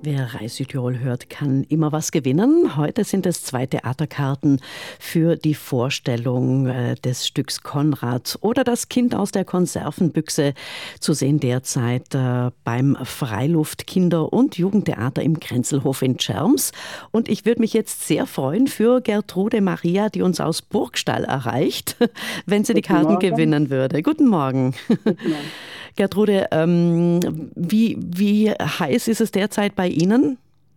Wer Reis Südtirol hört, kann immer was gewinnen. Heute sind es 2 Theaterkarten für die Vorstellung des Stücks Konrad oder das Kind aus der Konservenbüchse, zu sehen derzeit beim Freiluft Kinder- und Jugendtheater im Grenzelhof in Tschernz. Und ich würde mich jetzt sehr freuen für Gertrude Maria, die uns aus Burgstall erreicht, wenn sie die Karten gewinnen würde. Guten Morgen. Guten Morgen. Gertrude, wie heiß ist es derzeit bei Ihnen?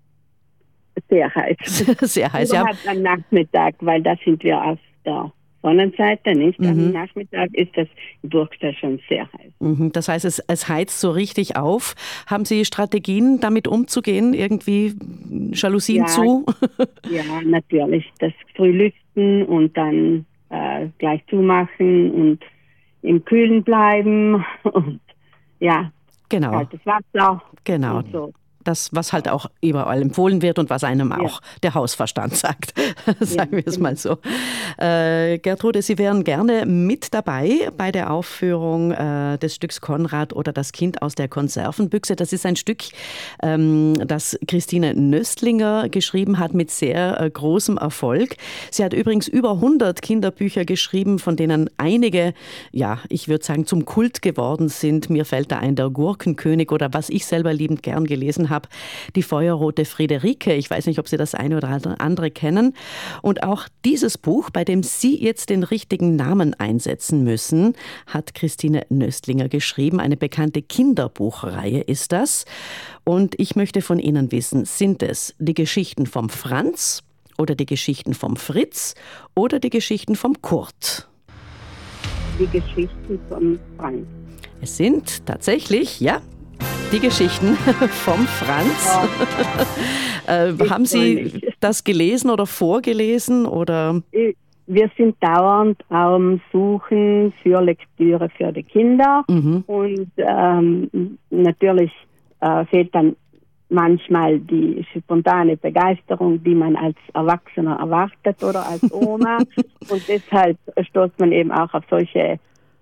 Sehr heiß. Sehr heiß, ja. Überhaupt am Nachmittag, weil da sind wir auf der Sonnenseite, nicht? Am Nachmittag ist das in Burgstall schon sehr heiß. Das heißt, es heizt so richtig auf. Haben Sie Strategien, damit umzugehen? Irgendwie Jalousien zu? Ja, natürlich. Das früh lüften und dann gleich zumachen und im Kühlen bleiben und ja, genau. Kaltes Wasser. Genau. Und so. Das, was halt auch überall empfohlen wird und was einem auch der Hausverstand sagt, sagen wir es mal so. Gertrude, Sie wären gerne mit dabei bei der Aufführung des Stücks Konrad oder das Kind aus der Konservenbüchse. Das ist ein Stück, das Christine Nöstlinger geschrieben hat mit sehr großem Erfolg. Sie hat übrigens über 100 Kinderbücher geschrieben, von denen einige, ja, ich würde sagen, zum Kult geworden sind. Mir fällt da ein, der Gurkenkönig oder was ich selber liebend gern gelesen habe, die feuerrote Friederike. Ich weiß nicht, ob Sie das eine oder andere kennen. Und auch dieses Buch, bei dem Sie jetzt den richtigen Namen einsetzen müssen, hat Christine Nöstlinger geschrieben. Eine bekannte Kinderbuchreihe ist das. Und ich möchte von Ihnen wissen, sind es die Geschichten vom Franz oder die Geschichten vom Fritz oder die Geschichten vom Kurt? Die Geschichten vom Franz. Es sind tatsächlich, ja, die Geschichten vom Franz. Haben Sie das gelesen oder vorgelesen? Oder? Wir sind dauernd am Suchen für Lektüre für die Kinder. Und natürlich fehlt dann manchmal die spontane Begeisterung, die man als Erwachsener erwartet oder als Oma. Und deshalb stößt man eben auch auf solche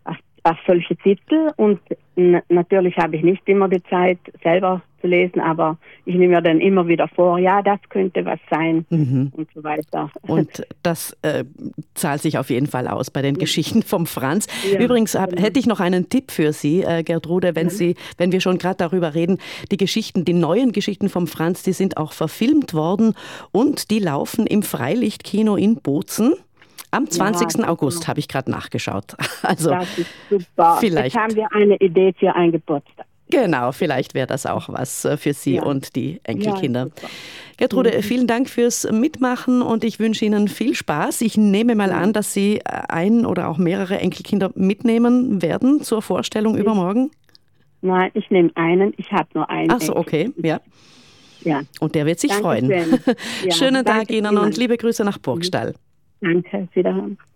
Titel und natürlich habe ich nicht immer die Zeit, selber zu lesen, aber ich nehme mir dann immer wieder vor, ja, das könnte was sein und so weiter. Und das zahlt sich auf jeden Fall aus bei den Geschichten vom Franz. Ja, übrigens hätte ich noch einen Tipp für Sie, Gertrude, wenn wir schon gerade darüber reden, die neuen Geschichten vom Franz, die sind auch verfilmt worden und die laufen im Freilichtkino in Bozen. Am 20. August habe ich gerade nachgeschaut. Also das ist super. Vielleicht Jetzt haben wir eine Idee für einen Geburtstag. Genau, vielleicht wäre das auch was für Sie und die Enkelkinder. Ja, Gertrude, vielen Dank fürs Mitmachen und ich wünsche Ihnen viel Spaß. Ich nehme mal an, dass Sie ein oder auch mehrere Enkelkinder mitnehmen werden zur Vorstellung übermorgen. Nein, ich nehme einen. Ich habe nur einen. Ach so, okay, ja. Und der wird sich freuen. Schönen Tag Ihnen und liebe Grüße nach Burgstall. Danke, wiederhören.